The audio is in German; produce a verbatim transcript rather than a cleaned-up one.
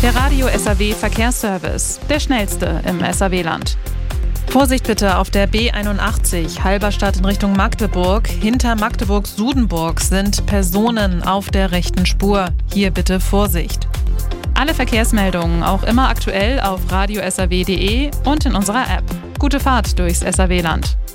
Der Radio S R W Verkehrsservice, der schnellste im S R W-Land. Vorsicht bitte auf der B einundachtzig, Halberstadt in Richtung Magdeburg. Hinter Magdeburg-Sudenburg sind Personen auf der rechten Spur. Hier bitte Vorsicht. Alle Verkehrsmeldungen auch immer aktuell auf radio s r w punkt d e und in unserer App. Gute Fahrt durchs S R W-Land.